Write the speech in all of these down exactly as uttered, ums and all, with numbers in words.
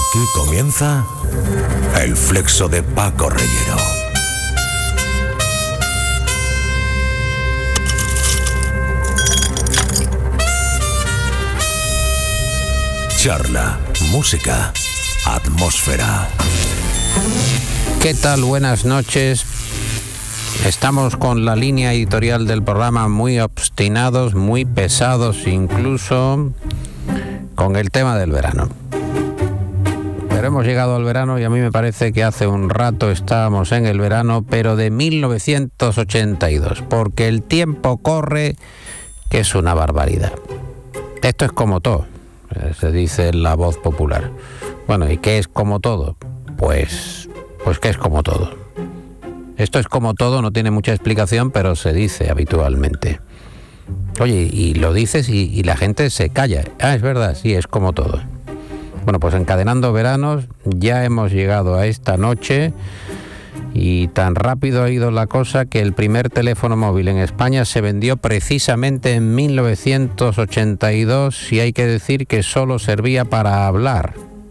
Aquí comienza el flexo de Paco Reyero. Charla, música, atmósfera. ¿Qué tal? Buenas noches. Estamos con la línea editorial del programa muy obstinados, muy pesados, incluso con el tema del verano. Pero hemos llegado al verano y a mí me parece que hace un rato estábamos en el verano, pero de mil novecientos ochenta y dos, porque el tiempo corre, que es una barbaridad. Esto es como todo, se dice en la voz popular. Bueno, ¿y qué es como todo? Pues, pues que es como todo. Esto es como todo, no tiene mucha explicación, pero se dice habitualmente. Oye, y lo dices y, y la gente se calla. Ah, es verdad, sí, es como todo. Bueno, pues encadenando veranos, ya hemos llegado a esta noche y tan rápido ha ido la cosa que el primer teléfono móvil en España se vendió precisamente en mil novecientos ochenta y dos y hay que decir que solo servía para hablar.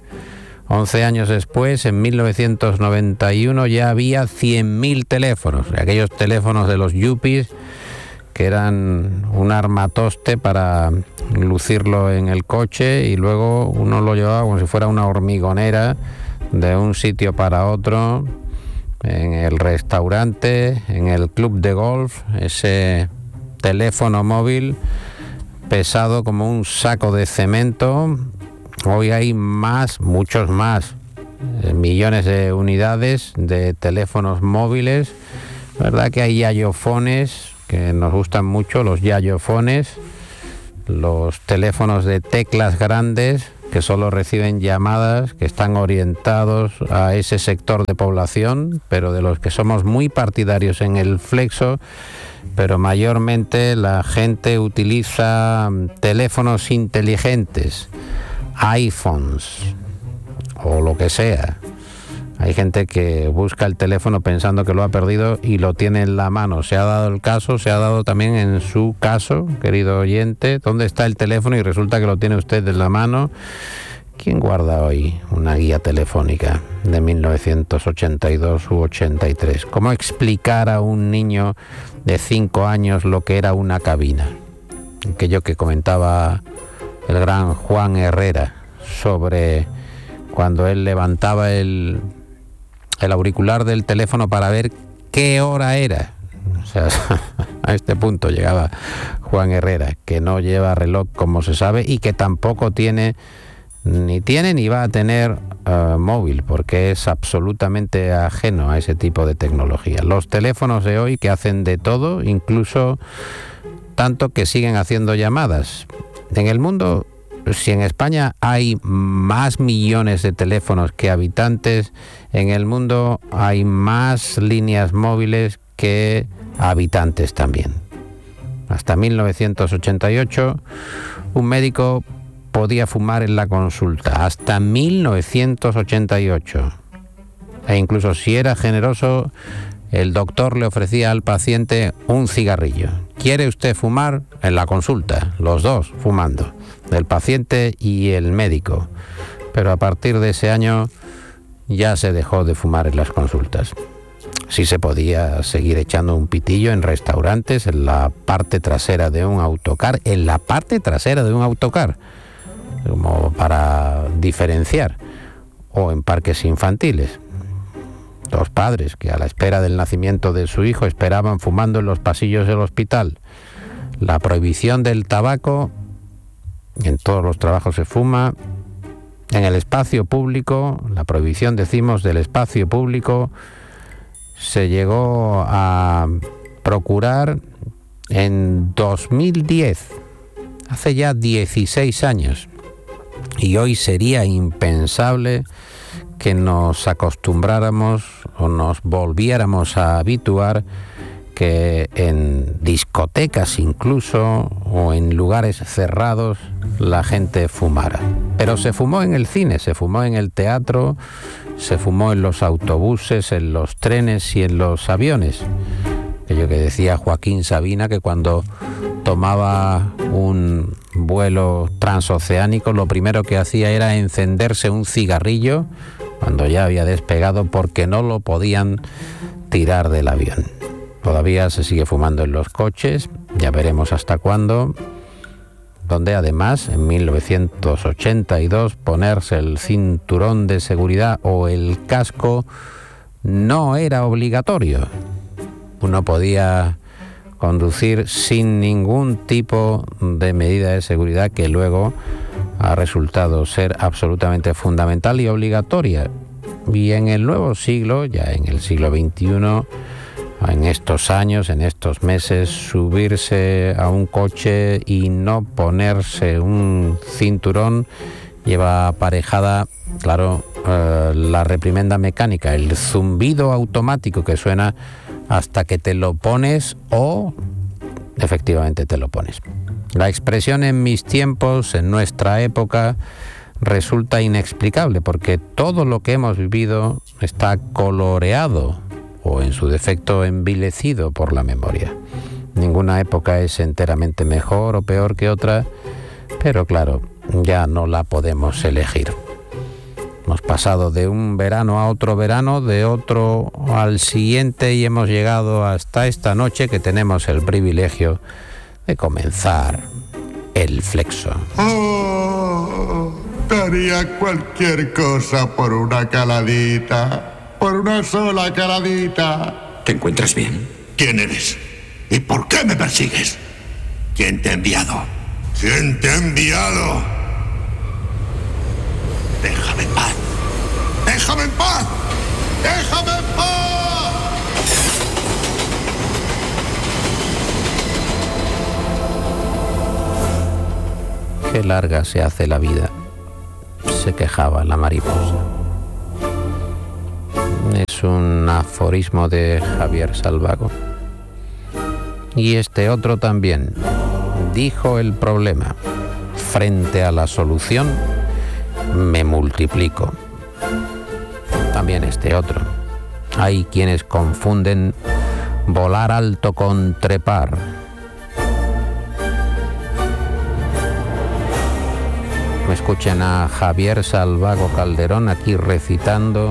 once años después, en mil novecientos noventa y uno, ya había cien mil teléfonos, aquellos teléfonos de los yuppies que eran un armatoste para lucirlo en el coche y luego uno lo llevaba como si fuera una hormigonera de un sitio para otro, en el restaurante, en el club de golf, ese teléfono móvil pesado como un saco de cemento. Hoy hay más, muchos más, eh, millones de unidades de teléfonos móviles. ¿Verdad que hay yayofones que nos gustan mucho, los yayofones, los teléfonos de teclas grandes que solo reciben llamadas, que están orientados a ese sector de población, pero de los que somos muy partidarios en el flexo, pero mayormente la gente utiliza teléfonos inteligentes, iPhones o lo que sea. Hay gente que busca el teléfono pensando que lo ha perdido y lo tiene en la mano. Se ha dado el caso, se ha dado también en su caso, querido oyente. ¿Dónde está el teléfono? Y resulta que lo tiene usted en la mano. ¿Quién guarda hoy una guía telefónica de mil novecientos ochenta y dos u ochenta y tres? ¿Cómo explicar a un niño de cinco años lo que era una cabina? Aquello que comentaba el gran Juan Herrera sobre cuando él levantaba el, el auricular del teléfono para ver qué hora era. O sea, a este punto llegaba Juan Herrera, que no lleva reloj como se sabe y que tampoco tiene, ni tiene ni va a tener uh, móvil, porque es absolutamente ajeno a ese tipo de tecnología. Los teléfonos de hoy que hacen de todo, incluso tanto que siguen haciendo llamadas. En el mundo, si en España hay más millones de teléfonos que habitantes, en el mundo hay más líneas móviles que habitantes también. Hasta mil novecientos ochenta y ocho, un médico podía fumar en la consulta. Hasta mil novecientos ochenta y ocho. E incluso si era generoso, el doctor le ofrecía al paciente un cigarrillo. ¿Quiere usted fumar? En la consulta, los dos fumando, el paciente y el médico. Pero a partir de ese año ya se dejó de fumar en las consultas. Sí se podía seguir echando un pitillo en restaurantes, en la parte trasera de un autocar, en la parte trasera de un autocar, como para diferenciar, o en parques infantiles. Los padres que a la espera del nacimiento de su hijo esperaban fumando en los pasillos del hospital. La prohibición del tabaco, en todos los trabajos se fuma. En el espacio público, la prohibición, decimos, del espacio público se llegó a procurar en dos mil diez, hace ya dieciséis años. Y hoy sería impensable que nos acostumbráramos o nos volviéramos a habituar que en discotecas incluso o en lugares cerrados la gente fumara. Pero se fumó en el cine, se fumó en el teatro, se fumó en los autobuses, en los trenes y en los aviones. Aquello que decía Joaquín Sabina, que cuando tomaba un vuelo transoceánico, lo primero que hacía era encenderse un cigarrillo cuando ya había despegado, porque no lo podían tirar del avión. Todavía se sigue fumando en los coches, ya veremos hasta cuándo, donde además en mil novecientos ochenta y dos ponerse el cinturón de seguridad o el casco no era obligatorio. Uno podía conducir sin ningún tipo de medida de seguridad, que luego ha resultado ser absolutamente fundamental y obligatoria. Y en el nuevo siglo, ya en el siglo veintiuno, en estos años, en estos meses, subirse a un coche y no ponerse un cinturón lleva aparejada, claro, eh, la reprimenda mecánica, el zumbido automático que suena hasta que te lo pones o efectivamente te lo pones. La expresión "en mis tiempos", en nuestra época, resulta inexplicable, porque todo lo que hemos vivido está coloreado o en su defecto envilecido por la memoria. Ninguna época es enteramente mejor o peor que otra, pero claro, ya no la podemos elegir. Hemos pasado de un verano a otro verano, de otro al siguiente, y hemos llegado hasta esta noche, que tenemos el privilegio de comenzar el Flexo. Oh, daría cualquier cosa por una caladita, por una sola caladita. ¿Te encuentras bien? ¿Quién eres? ¿Y por qué me persigues? ¿Quién te ha enviado? ¿Quién te ha enviado? Déjame en paz. ¡Déjame en paz! ¡Déjame en paz! Qué larga se hace la vida, se quejaba la mariposa. Es un aforismo de Javier Salvago. Y este otro también. Dijo el problema: frente a la solución me multiplico. También este otro. Hay quienes confunden volar alto con trepar. Me escuchen a Javier Salvago Calderón aquí recitando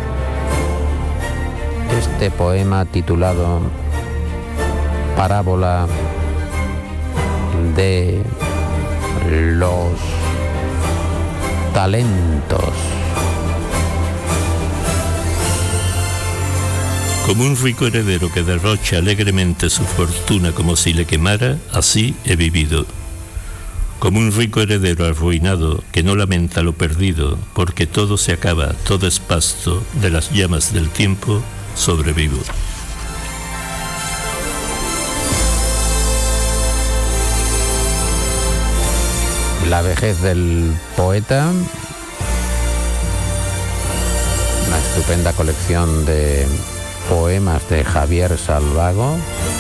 este poema titulado Parábola de los talentos. Como un rico heredero que derrocha alegremente su fortuna como si le quemara, así he vivido. Como un rico heredero arruinado que no lamenta lo perdido, porque todo se acaba, todo es pasto, de las llamas del tiempo sobrevivo. La vejez del poeta, una estupenda colección de poemas de Javier Salvago.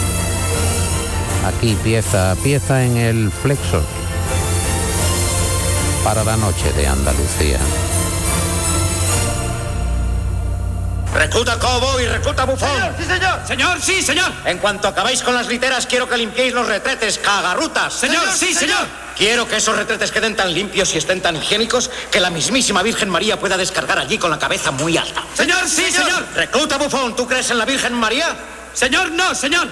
Aquí pieza, pieza en el Flexo para la noche de Andalucía. Recluta Cobo y recluta Bufón. Señor, sí, señor. Señor, sí, señor. En cuanto acabéis con las literas, quiero que limpiéis los retretes, cagarrutas. Señor, señor sí, señor. señor. Quiero que esos retretes queden tan limpios y estén tan higiénicos que la mismísima Virgen María pueda descargar allí con la cabeza muy alta. Señor, sí, señor. señor. Recluta Bufón, ¿tú crees en la Virgen María? Señor, no, señor.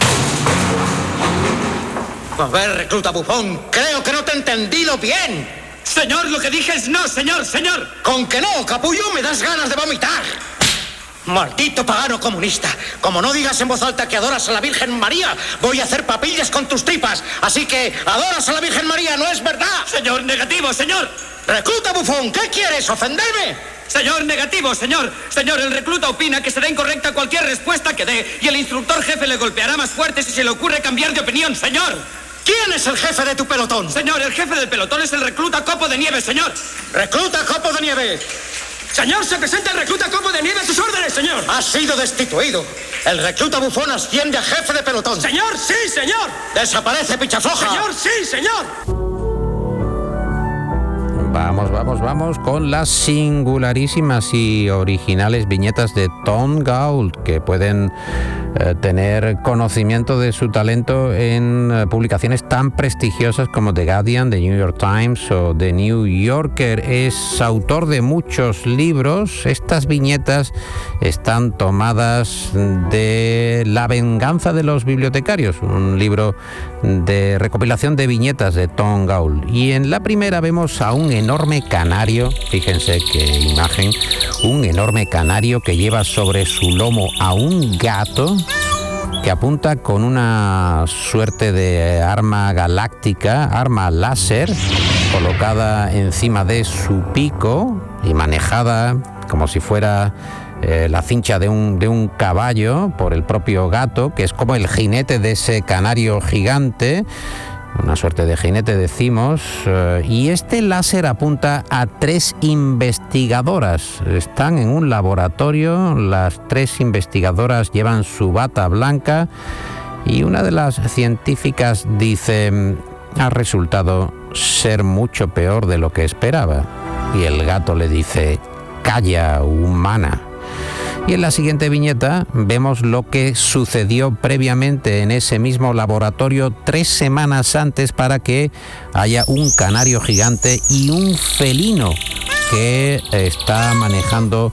A ver, recluta Bufón, creo que no te he entendido bien. Señor, lo que dije es no, señor, señor. Con que no, capullo, me das ganas de vomitar. Maldito pagano comunista. Como no digas en voz alta que adoras a la Virgen María, voy a hacer papillas con tus tripas. Así que adoras a la Virgen María, ¿no es verdad? Señor, negativo, señor. Recluta Bufón, ¿qué quieres, ofenderme? Señor, negativo, señor. Señor, el recluta opina que será incorrecta cualquier respuesta que dé y el instructor jefe le golpeará más fuerte si se le ocurre cambiar de opinión, señor. ¿Quién es el jefe de tu pelotón? Señor, el jefe del pelotón es el recluta Copo de Nieve, señor. Recluta Copo de Nieve. Señor, se presenta el recluta Copo de Nieve a sus órdenes, señor. Ha sido destituido. El recluta Bufón asciende a jefe de pelotón. Señor, sí, señor. Desaparece, pichafloja. Señor, sí, señor. Vamos, vamos, vamos con las singularísimas y originales viñetas de Tom Gauld, que pueden eh, tener conocimiento de su talento en eh, publicaciones tan prestigiosas como The Guardian, The New York Times o The New Yorker. Es autor de muchos libros. Estas viñetas están tomadas de La venganza de los bibliotecarios, un libro de recopilación de viñetas de Tom Gauld. Y en la primera vemos a un enorme canario, fíjense qué imagen, un enorme canario que lleva sobre su lomo a un gato que apunta con una suerte de arma galáctica, arma láser, colocada encima de su pico y manejada como si fuera eh, la cincha de un, de un caballo por el propio gato, que es como el jinete de ese canario gigante. Una suerte de jinete, decimos, eh, y este láser apunta a tres investigadoras. Están en un laboratorio, las tres investigadoras llevan su bata blanca y una de las científicas dice: ha resultado ser mucho peor de lo que esperaba. Y el gato le dice: calla, humana. Y en la siguiente viñeta vemos lo que sucedió previamente en ese mismo laboratorio tres semanas antes para que haya un canario gigante y un felino que está manejando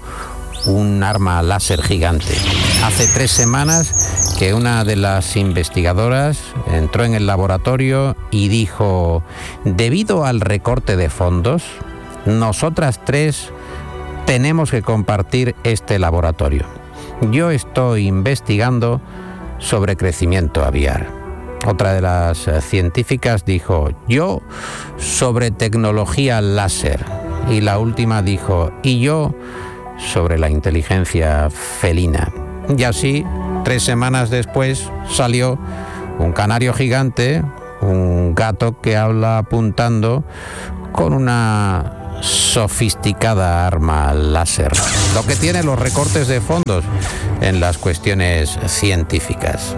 un arma láser gigante. Hace tres semanas que una de las investigadoras entró en el laboratorio y dijo: debido al recorte de fondos, nosotras tres tenemos que compartir este laboratorio. Yo estoy investigando sobre crecimiento aviar. Otra de las científicas dijo: yo sobre tecnología láser. Y la última dijo: y yo sobre la inteligencia felina. Y así, tres semanas después, salió un canario gigante, un gato que habla apuntando con una sofisticada arma láser, lo que tiene los recortes de fondos en las cuestiones científicas.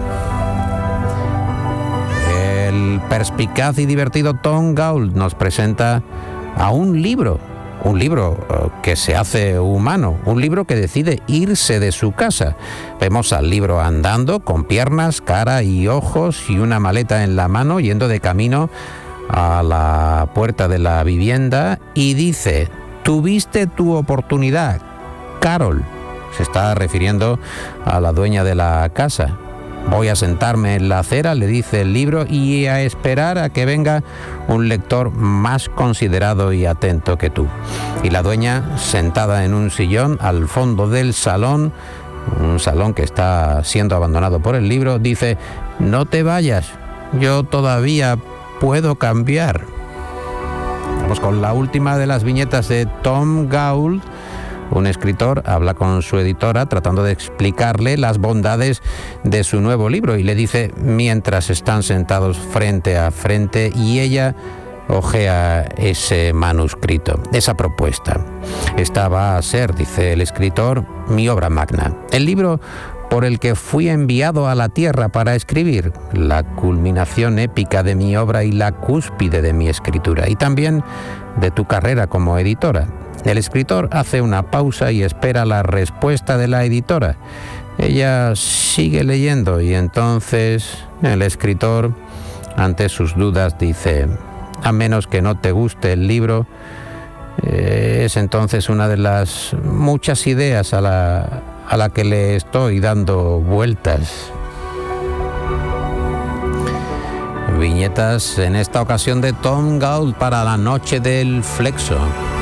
El perspicaz y divertido Tom Gauld nos presenta a un libro, un libro que se hace humano, un libro que decide irse de su casa. Vemos al libro andando con piernas, cara y ojos y una maleta en la mano, yendo de camino a la puerta de la vivienda y dice: tuviste tu oportunidad, Carol. Se está refiriendo a la dueña de la casa. Voy a sentarme en la acera, le dice el libro, y a esperar a que venga un lector más considerado y atento que tú. Y la dueña, sentada en un sillón al fondo del salón, un salón que está siendo abandonado por el libro, dice: no te vayas, yo todavía puedo cambiar. Vamos con la última de las viñetas de Tom Gauld. Un escritor habla con su editora tratando de explicarle las bondades de su nuevo libro y le dice, mientras están sentados frente a frente, y ella ojea ese manuscrito, esa propuesta. Esta va a ser, dice el escritor, mi obra magna. El libro por el que fui enviado a la tierra para escribir, la culminación épica de mi obra y la cúspide de mi escritura, y también de tu carrera como editora. El escritor hace una pausa y espera la respuesta de la editora. Ella sigue leyendo y entonces el escritor, ante sus dudas, dice: a menos que no te guste el libro, eh, es entonces una de las muchas ideas a la a la que le estoy dando vueltas. Viñetas en esta ocasión de Tom Gauld para la noche del Flexo.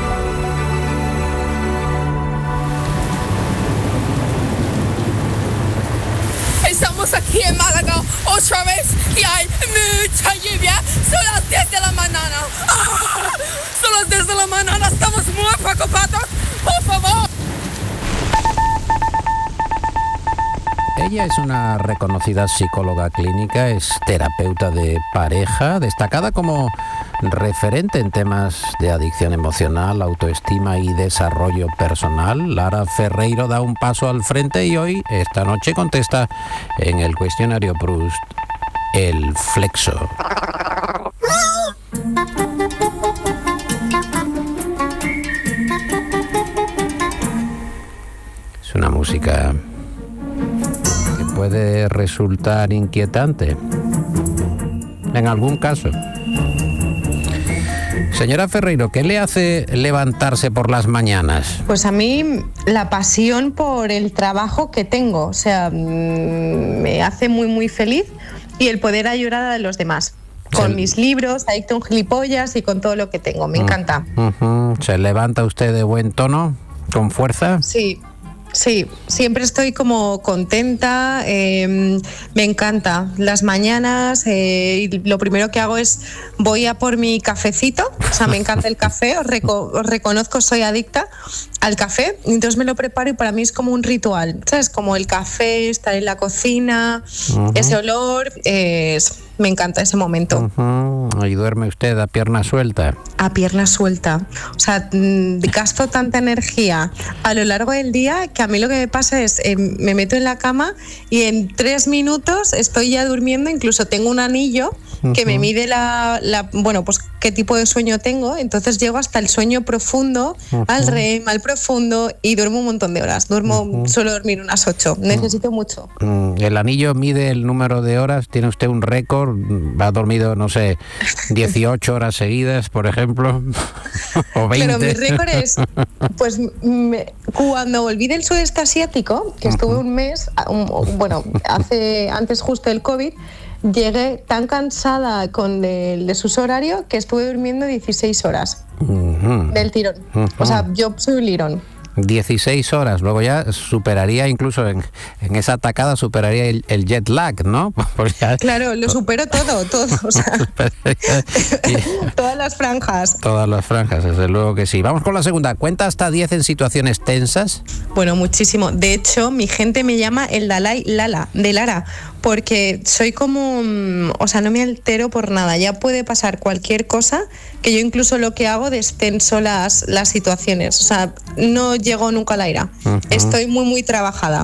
Estamos aquí en Málaga otra vez y hay mucha lluvia. Son las diez de la mañana. ¡Ah! Son las diez de la mañana. Estamos muy preocupados. Por favor. Ella es una reconocida psicóloga clínica, es terapeuta de pareja, destacada como referente en temas de adicción emocional, autoestima y desarrollo personal. Lara Ferreiro da un paso al frente y hoy, esta noche, contesta en el cuestionario Proust el flexo. música, que puede resultar inquietante en algún caso. Señora Ferreiro, ¿qué le hace levantarse por las mañanas? Pues a mí la pasión por el trabajo que tengo, o sea, me hace muy muy feliz, y el poder ayudar a los demás. Con Se... mis libros, Adicto a un gilipollas, y con todo lo que tengo, me encanta. Uh-huh. ¿Se levanta usted de buen tono, con fuerza? Sí. Sí, siempre estoy como contenta, eh, me encanta las mañanas, eh, y lo primero que hago es voy a por mi cafecito, o sea, me encanta el café, os, reco- os reconozco, soy adicta al café, entonces me lo preparo y para mí es como un ritual, ¿sabes? Como el café, estar en la cocina, uh-huh. ese olor, eh, me encanta ese momento. Uh-huh. ¿Y duerme usted a pierna suelta? A pierna suelta, o sea, gasto tanta energía a lo largo del día que a mí lo que me pasa es, eh, me meto en la cama y en tres minutos estoy ya durmiendo, incluso tengo un anillo que uh-huh. me mide la, la, bueno, pues qué tipo de sueño tengo, entonces llego hasta el sueño profundo, uh-huh. al R E M, al profundo, y duermo un montón de horas, duermo, uh-huh. suelo dormir unas ocho, necesito uh-huh. mucho. El anillo mide el número de horas, tiene usted un récord, ha dormido, no sé, dieciocho horas seguidas, por ejemplo, o veinte. Pero mi récord es, pues me, cuando volví del sudeste asiático, que estuve uh-huh. un mes, un, bueno, hace antes justo del COVID, llegué tan cansada con el desuso horario que estuve durmiendo dieciséis horas uh-huh. del tirón. Uh-huh. O sea, yo soy un lirón. dieciséis horas, luego ya superaría incluso en, en esa atacada, superaría el, el jet lag, ¿no? Ya... Claro, lo supero todo, todo, o sea, todas las franjas. Todas las franjas, desde luego que sí. Vamos con la segunda, ¿cuenta hasta diez en situaciones tensas? Bueno, muchísimo. De hecho, mi gente me llama el Dalai Lala, de Lara, porque soy como, o sea, no me altero por nada, ya puede pasar cualquier cosa, que yo incluso lo que hago descenso las, las situaciones, o sea, no llego nunca al aire, uh-huh. estoy muy muy trabajada.